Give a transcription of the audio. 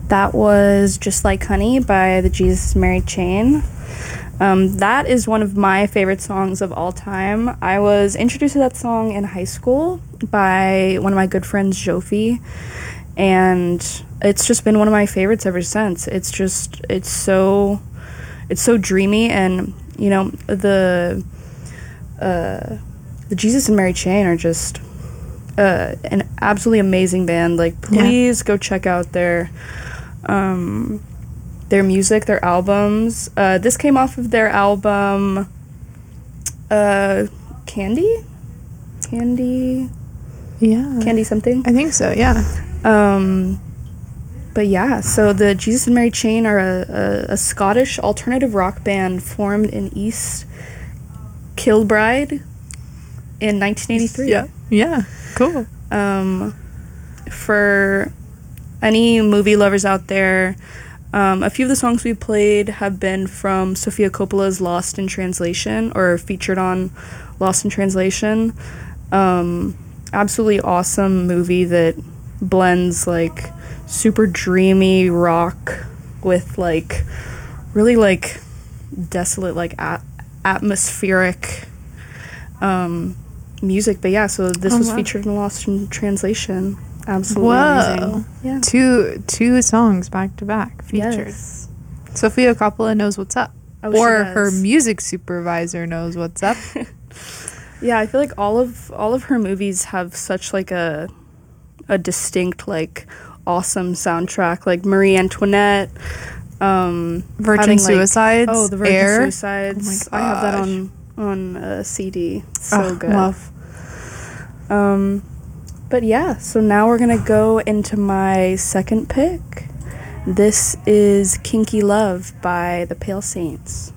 That was Just Like Honey by the Jesus Mary Chain. That is one of my favorite songs of all time. I was introduced to that song in high school by one of my good friends, Jofi, and it's just been one of my favorites ever since. It's so dreamy, and you know, the Jesus and Mary Chain are just an absolutely amazing band. Like, please go check out their music, their albums. This came off of their album Candy something, I think so, yeah. But yeah, so the Jesus and Mary Chain are a Scottish alternative rock band formed in East Kilbride in 1983. Yeah, cool. For any movie lovers out there, a few of the songs we played have been from Sofia Coppola's Lost in Translation, or featured on Lost in Translation. Absolutely awesome movie that blends like super dreamy rock with like really like desolate, like atmospheric music. But yeah, so this was featured in Lost in Translation. Absolutely amazing. Yeah. Two songs back to back featured. Yes. Sofia Coppola knows what's up. Or her music supervisor knows what's up. Yeah, I feel like all of her movies have such like a distinct, like, awesome soundtrack. Like Marie Antoinette, Virgin Suicides. The Virgin Air. Suicides. Oh my I have that gosh. on a CD. So good. Love. But yeah, so now we're gonna go into my second pick. This is Kinky Love by the Pale Saints.